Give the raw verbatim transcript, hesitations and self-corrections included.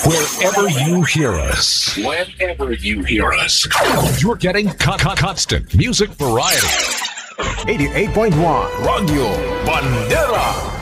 Wherever you hear us. Whenever you hear us. You're getting con- con- constant music variety. eighty-eight point one Radio Bandera.